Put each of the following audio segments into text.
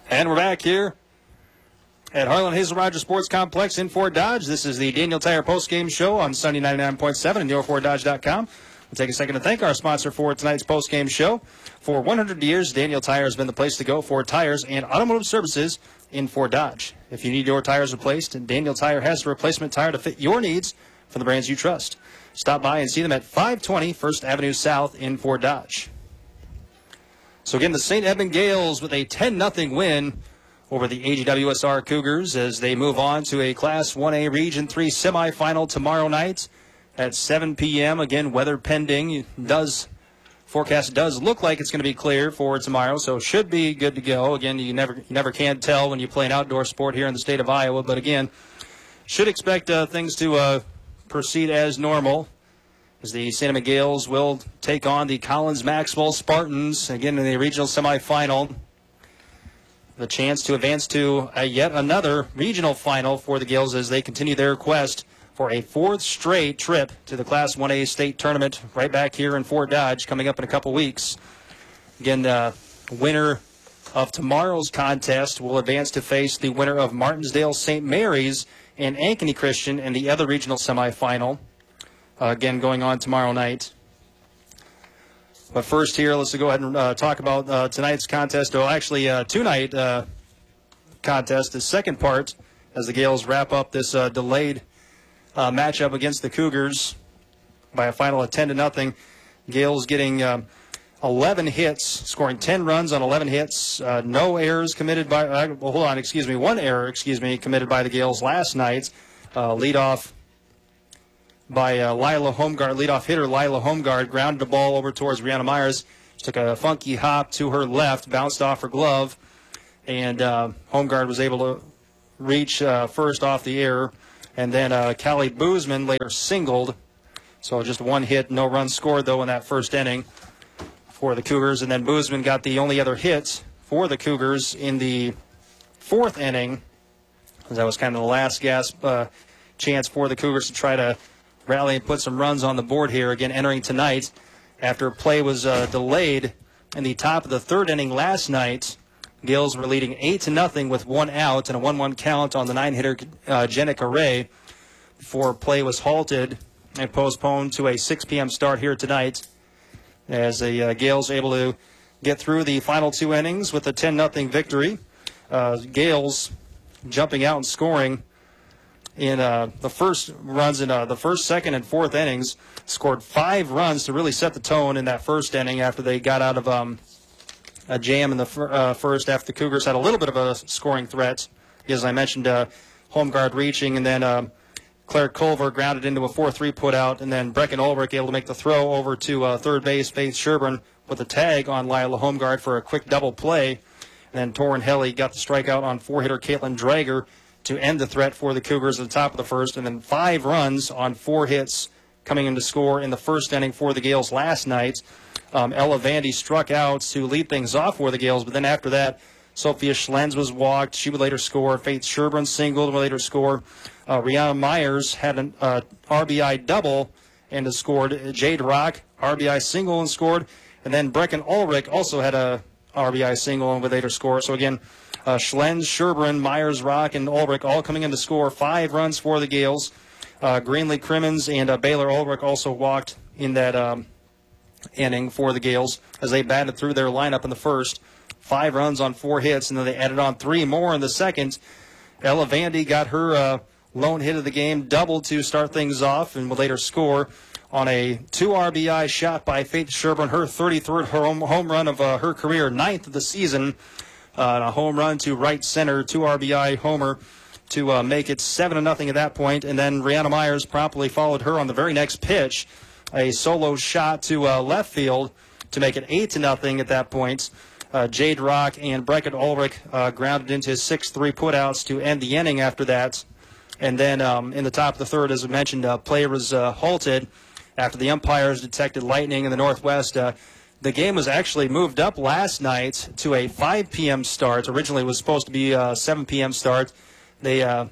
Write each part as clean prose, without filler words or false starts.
And we're back here at Harlan Hazel Rogers Sports Complex in Fort Dodge. This is the Daniel Tire postgame show on Sunday 99.7 and NeoFortDodge.com. We'll take a second to thank our sponsor for tonight's postgame show. For 100 years, Daniel Tire has been the place to go for tires and automotive services in Fort Dodge. If you need your tires replaced, Daniel Tire has a replacement tire to fit your needs from the brands you trust. Stop by and see them at 520 First Avenue South in Fort Dodge. So again, the St. Edmund Gales with a 10-0 win over the AGWSR Cougars as they move on to a Class 1A Region 3 semifinal tomorrow night at 7 p.m. Again, weather pending. Forecast does look like it's going to be clear for tomorrow, so should be good to go. Again, you never can tell when you play an outdoor sport here in the state of Iowa, but again, should expect things to proceed as normal, as the St. Edmund Gales will take on the Collins Maxwell Spartans, again in the regional semifinal. The chance to advance to yet another regional final for the Gales as they continue their quest for a fourth straight trip to the Class 1A state tournament right back here in Fort Dodge coming up in a couple weeks. Again, the winner of tomorrow's contest will advance to face the winner of Martinsdale St. Mary's and Ankeny Christian in the other regional semifinal. Again, going on tomorrow night. But first here, let's go ahead and talk about tonight's contest. Oh, actually, two-night contest, the second part, as the Gales wrap up this delayed matchup against the Cougars by a final of 10-0. Gales getting 11 hits, scoring 10 runs on 11 hits. No errors committed by, one error, committed by the Gales last night. Leadoff by leadoff hitter Lila Homeguard, grounded the ball over towards Brianna Myers. She took a funky hop to her left, bounced off her glove, and Homeguard was able to reach first off the error. And then Callie Boozman later singled. So just one hit, no runs scored, though, in that first inning for the Cougars. And then Boozman got the only other hit for the Cougars in the fourth inning. That was kind of the last gasp chance for the Cougars to try to rally and put some runs on the board here. Again, entering tonight after play was delayed in the top of the third inning last night. Gales were leading 8-0 with one out and a 1-1 count on the 9-hitter Jenica Ray before play was halted and postponed to a 6 p.m. start here tonight, as the Gales able to get through the final two innings with a 10-0 victory. Gales jumping out and scoring in the first runs in the first, second, and fourth innings, scored 5 runs to really set the tone in that first inning after they got out of a jam in the first after the Cougars had a little bit of a scoring threat. As I mentioned, Homeguard reaching, and then Claire Culver grounded into a 4-3 putout, and then Brecken Ulrich able to make the throw over to third base. Faith Sherburne with a tag on Lila Homeguard for a quick double play. And then Torrin Helly got the strikeout on 4-hitter Caitlin Drager to end the threat for the Cougars at the top of the first, and then 5 runs on 4 hits coming in to score in the first inning for the Gales last night. Ella Vandy struck out to lead things off for the Gales, but then after that, Sophia Schlenz was walked. She would later score. Faith Sherburne singled, would later score. Rihanna Myers had an RBI double and scored. Jade Rock, RBI single and scored. And then Brecken Ulrich also had a RBI single and would later score. So again, Schlenz, Sherburne, Myers, Rock, and Ulrich all coming in to score 5 runs for the Gales. Greenlee Crimmins and Baylor Ulrich also walked in that inning for the Gales as they batted through their lineup in the first. 5 runs on 4 hits, and then they added on 3 more in the second. Ella Vandy got her lone hit of the game, double to start things off, and would later score on a 2 RBI shot by Faith Sherburne, her 33rd home run of her career, 9th of the season. A home run to right center, 2 RBI homer to make it 7-0 at that point. And then Rihanna Myers promptly followed her on the very next pitch, a solo shot to left field to make it 8-0 at that point. Jade Rock and Brecken Ulrich grounded into 6-3 putouts to end the inning after that. And then in the top of the third, as I mentioned, play was halted after the umpires detected lightning in the northwest. The game was actually moved up last night to a 5 p.m. start. Originally, it was supposed to be a 7 p.m. start. There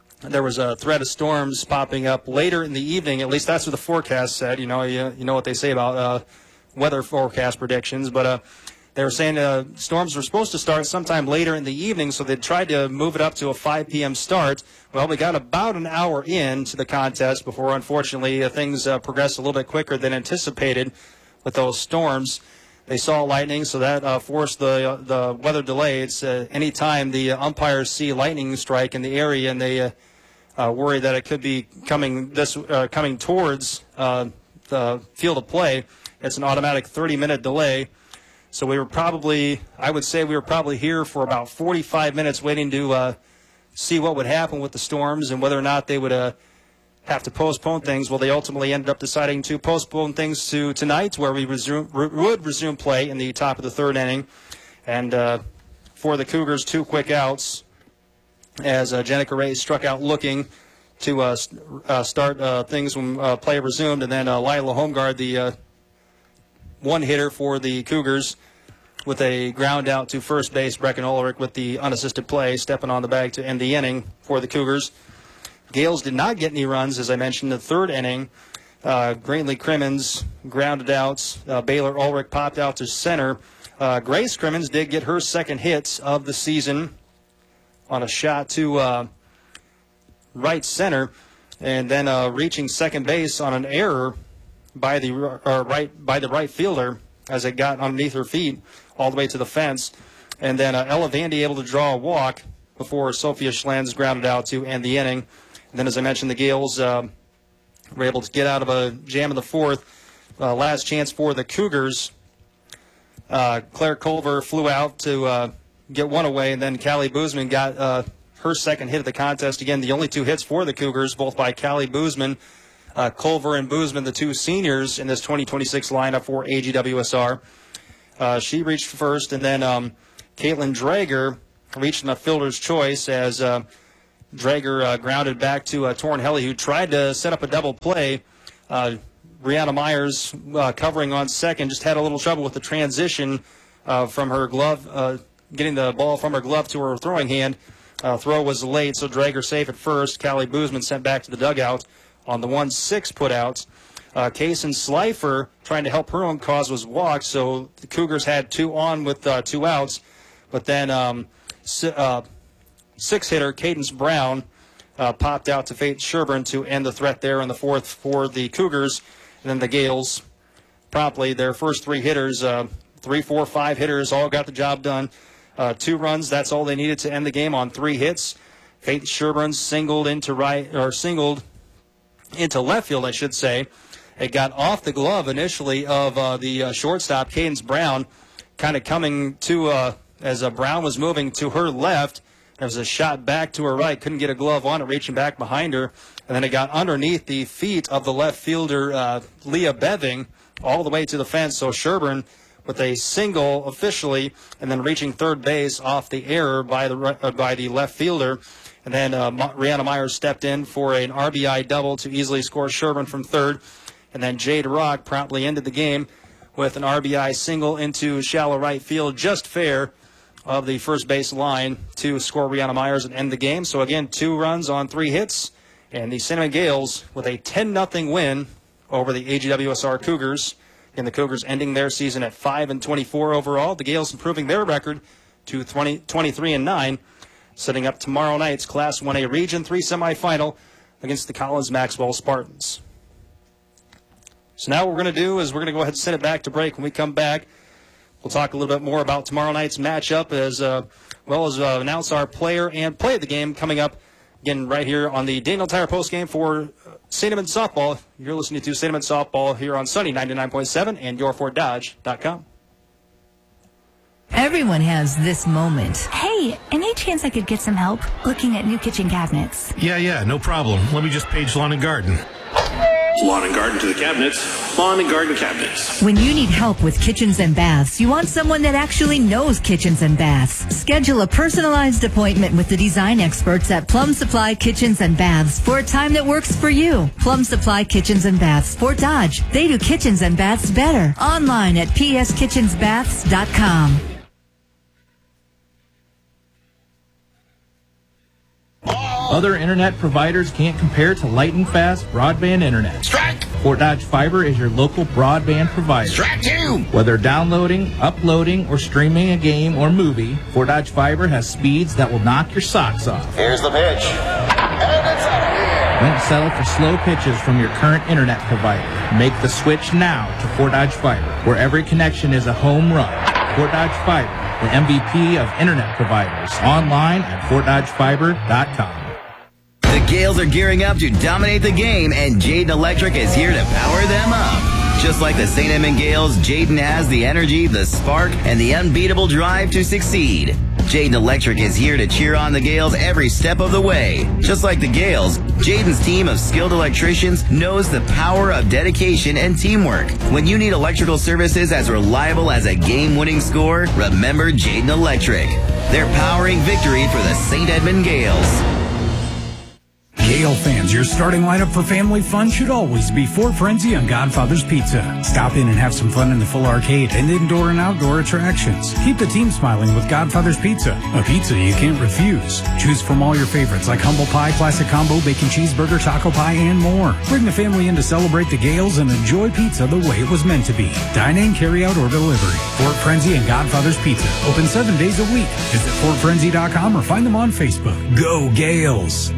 was a threat of storms popping up later in the evening. At least that's what the forecast said. You know what they say about weather forecast predictions. But They were saying storms were supposed to start sometime later in the evening, so they tried to move it up to a 5 p.m. start. Well, we got about an hour into the contest before, unfortunately, things progressed a little bit quicker than anticipated with those storms. They saw lightning, so that forced the weather delay. It's any time the umpires see lightning strike in the area and they worry that it could be coming towards the field of play, it's an automatic 30-minute delay. So I would say we were probably here for about 45 minutes waiting to see what would happen with the storms and whether or not they would have to postpone things. Well, they ultimately ended up deciding to postpone things to tonight, where we would resume play in the top of the third inning. And for the Cougars, 2 quick outs as Jenica Ray struck out looking to start things when play resumed. And then Lila Holmgard, the one hitter for the Cougars, with a ground out to first base. Brecken Ulrich with the unassisted play, stepping on the bag to end the inning for the Cougars. Gales did not get any runs, as I mentioned, in the third inning. Greenlee Crimmins grounded out. Baylor Ulrich popped out to center. Grace Crimmins did get her second hit of the season on a shot to right center, and then reaching second base on an error by the right fielder as it got underneath her feet all the way to the fence. And then Ella Vandy able to draw a walk before Sophia Schlenz grounded out to end the inning. And then, as I mentioned, the Gales were able to get out of a jam in the fourth. Last chance for the Cougars. Claire Culver flew out to get one away, and then Callie Boozman got her second hit of the contest. Again, the only 2 hits for the Cougars, both by Callie Boozman. Culver and Boozman, the 2 seniors in this 2026 lineup for AGWSR. She reached first, and then Caitlin Drager reached a fielder's choice as Drager grounded back to Torrin Helly, who tried to set up a double play. Brianna Myers covering on second just had a little trouble with the transition from her glove, getting the ball from her glove to her throwing hand. Throw was late, so Drager safe at first. Callie Boozman sent back to the dugout on the 1-6 put-outs. Kaysen Slifer, trying to help her own cause, was walked, so the Cougars had 2 on with 2 outs. But then 6-hitter Cadence Brown popped out to Faith Sherburne to end the threat there in the fourth for the Cougars. And then the Gales promptly, their first 3 hitters, 3, 4, 5 hitters, all got the job done. 2 runs, that's all they needed to end the game on 3 hits. Faith Sherburne singled into left field, I should say. It got off the glove initially of the shortstop, Cadence Brown, kind of coming to, as Brown was moving to her left. There was a shot back to her right, couldn't get a glove on it, reaching back behind her. And then it got underneath the feet of the left fielder, Leah Beving, all the way to the fence. So Sherburne with a single officially, and then reaching third base off the error by the left fielder. And then Brianna Myers stepped in for an RBI double to easily score Sherburne from third. And then Jade Rock promptly ended the game with an RBI single into shallow right field, just fair of the first base line to score Brianna Myers and end the game. So again, 2 runs on 3 hits, and the Cinnamon Gales with a 10-0 win over the AGWSR Cougars. And the Cougars ending their season at 5-24 overall. The Gales improving their record to 23-9, setting up tomorrow night's Class 1A Region 3 semifinal against the Collins Maxwell Spartans. So now what we're going to do is we're going to go ahead and send it back to break. When we come back, we'll talk a little bit more about tomorrow night's matchup, as well as announce our player and play of the game coming up, again, right here on the Daniel Tire postgame for St. Edmunds Softball. You're listening to St. Edmunds Softball here on Sunny 99.7 and yourforddodge.com. Everyone has this moment. Hey, any chance I could get some help looking at new kitchen cabinets? Yeah, no problem. Let me just page Lawn and Garden. Lawn and Garden to the cabinets. Lawn and Garden cabinets. When you need help with kitchens and baths, you want someone that actually knows kitchens and baths. Schedule a personalized appointment with the design experts at Plum Supply Kitchens and Baths for a time that works for you. Plum Supply Kitchens and Baths, Fort Dodge. They do kitchens and baths better. Online at pskitchensbaths.com. All Other internet providers can't compare to lightning fast broadband internet. Strike! Fort Dodge Fiber is your local broadband provider. Strike two! Whether downloading, uploading, or streaming a game or movie, Fort Dodge Fiber has speeds that will knock your socks off. Here's the pitch. And it's out of here. Don't settle for slow pitches from your current internet provider. Make the switch now to Fort Dodge Fiber, where every connection is a home run. Fort Dodge Fiber, the MVP of internet providers. Online at FortDodgeFiber.com. The Gales are gearing up to dominate the game, and Jayden Electric is here to power them up. Just like the St. Edmund Gales, Jayden has the energy, the spark, and the unbeatable drive to succeed. Jayden Electric is here to cheer on the Gales every step of the way. Just like the Gales, Jayden's team of skilled electricians knows the power of dedication and teamwork. When you need electrical services as reliable as a game-winning score, remember Jayden Electric. They're powering victory for the St. Edmund Gales. Gale fans, your starting lineup for family fun should always be Fort Frenzy on Godfather's Pizza. Stop in and have some fun in the full arcade and indoor and outdoor attractions. Keep the team smiling with Godfather's Pizza, a pizza you can't refuse. Choose from all your favorites like humble pie, classic combo, bacon cheeseburger, taco pie, and more. Bring the family in to celebrate the Gales and enjoy pizza the way it was meant to be. Dine in, carry out, or delivery. Fort Frenzy and Godfather's Pizza. Open 7 days a week. Visit FortFrenzy.com or find them on Facebook. Go Gales!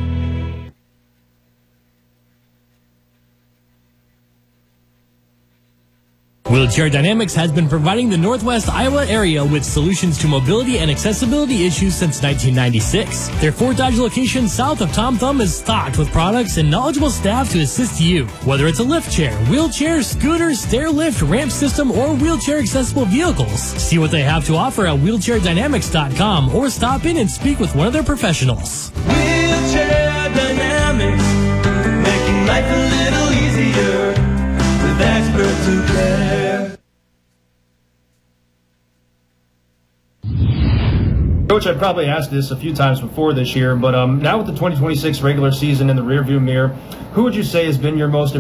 Wheelchair Dynamics has been providing the Northwest Iowa area with solutions to mobility and accessibility issues since 1996. Their Fort Dodge location south of Tom Thumb is stocked with products and knowledgeable staff to assist you. Whether it's a lift chair, wheelchair, scooter, stair lift, ramp system, or wheelchair accessible vehicles. See what they have to offer at wheelchairdynamics.com or stop in and speak with one of their professionals. Wheelchair Dynamics, making life a little easier with experts who care. Coach, I've probably asked this a few times before this year, but now with the 2026 regular season in the rearview mirror, who would you say has been your most